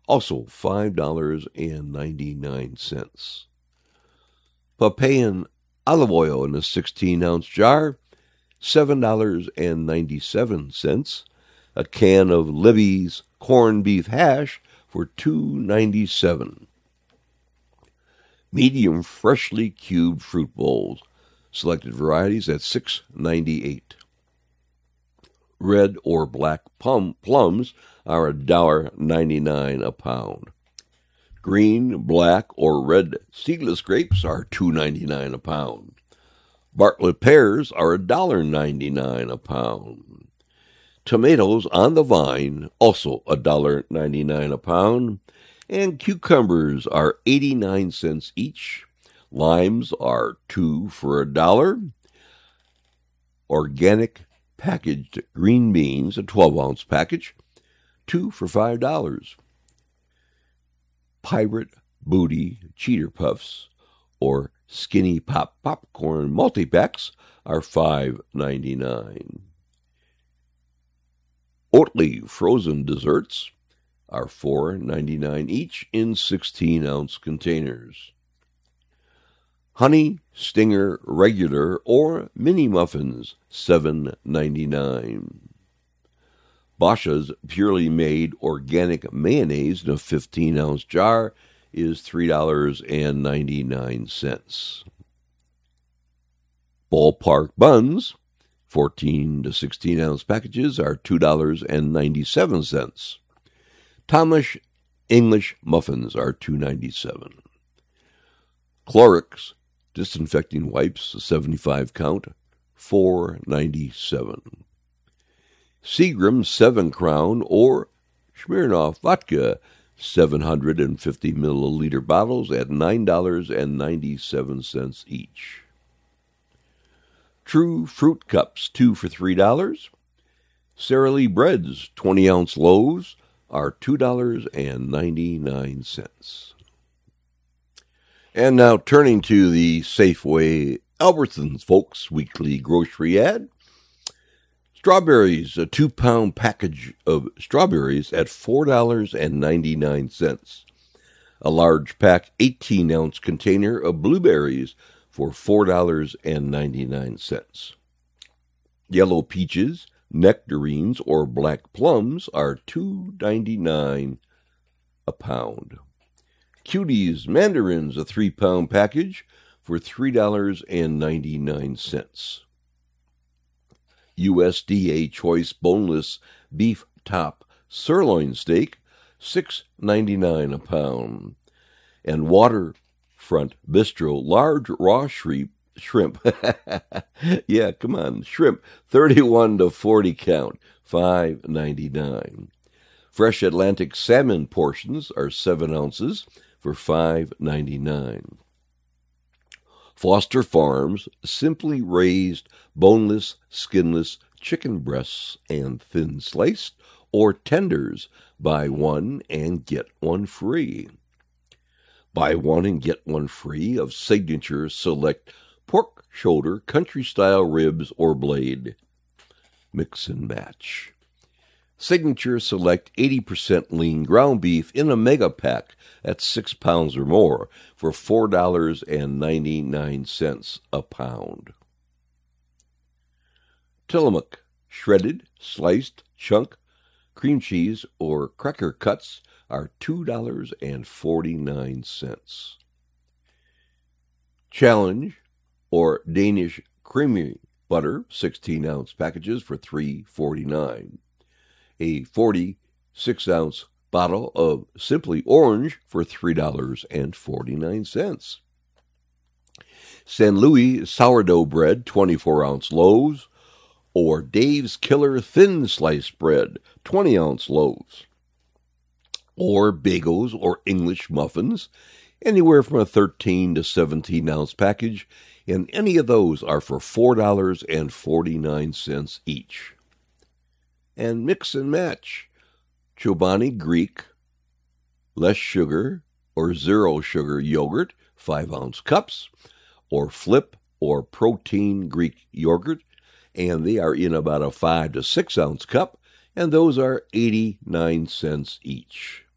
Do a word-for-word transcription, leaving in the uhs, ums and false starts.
also five dollars and ninety-nine cents. Papayan olive oil in a sixteen-ounce jar, seven dollars and ninety-seven cents. A can of Libby's corned beef hash for two dollars and ninety-seven cents. Medium freshly cubed fruit bowls, selected varieties at six dollars and ninety-eight cents. Red or black plum, plums are one dollar and ninety-nine cents a pound. Green, black, or red seedless grapes are two dollars and ninety-nine cents a pound. Bartlett pears are one dollar and ninety-nine cents a pound. Tomatoes on the vine, also one dollar and ninety-nine cents a pound. And cucumbers are eighty-nine cents each. Limes are two for a dollar. Organic packaged green beans, a twelve-ounce package, two for five dollars. Pirate Booty Cheater Puffs or Skinny Pop Popcorn multi-packs are five dollars and ninety-nine cents. Oatly frozen desserts are four dollars and ninety-nine cents each in sixteen-ounce containers. Honey Stinger regular or mini muffins, seven dollars and ninety-nine cents. Bosch's Purely Made Organic Mayonnaise in a fifteen-ounce jar is three dollars and ninety-nine cents. Ballpark Buns, fourteen to sixteen-ounce packages, are two dollars and ninety-seven cents. Thomas English Muffins are two dollars and ninety-seven cents. Clorox Disinfecting Wipes, a seventy-five count, four dollars and ninety-seven cents. Seagram seven Crown or Smirnoff Vodka, seven hundred fifty milliliter bottles at nine dollars and ninety-seven cents each. True Fruit Cups, two for three dollars. Sara Lee Breads, twenty-ounce loaves, are two dollars and ninety-nine cents. And now turning to the Safeway Albertsons Folks Weekly Grocery Ad. Strawberries, a two-pound package of strawberries at four dollars and ninety-nine cents. A large pack eighteen-ounce container of blueberries for four dollars and ninety-nine cents. Yellow peaches, nectarines, or black plums are two dollars and ninety-nine cents a pound. Cuties mandarins, a three-pound package for three dollars and ninety-nine cents. U S D A Choice Boneless Beef Top Sirloin Steak, six dollars and ninety-nine cents a pound. And Waterfront Bistro Large Raw Shrimp, shrimp. yeah, come on, shrimp, thirty-one to forty count, five dollars and ninety-nine cents. Fresh Atlantic salmon portions are seven ounces for five dollars and ninety-nine cents. Foster Farms Simply Raised Boneless, Skinless Chicken Breasts and Thin Sliced or Tenders, buy one and get one free. Buy one and get one free of Signature Select Pork Shoulder Country Style Ribs or Blade. Mix and match. Signature Select eighty percent lean ground beef in a mega pack at six pounds or more for four dollars and ninety-nine cents a pound. Tillamook shredded, sliced, chunk, cream cheese, or cracker cuts are two dollars and forty-nine cents. Challenge or Danish creamy butter, sixteen-ounce packages for three dollars and forty-nine cents. A forty-six ounce bottle of Simply Orange for three dollars and forty-nine cents. Saint Louis sourdough bread, twenty-four ounce loaves, or Dave's Killer thin sliced bread, twenty ounce loaves. Or bagels or English muffins, anywhere from a thirteen to seventeen ounce package, and any of those are for four dollars and forty-nine cents each. And mix and match. Chobani Greek, less sugar or zero sugar yogurt, five ounce cups, or Flip or Protein Greek yogurt, and they are in about a five to six ounce cup, and those are eighty-nine cents each.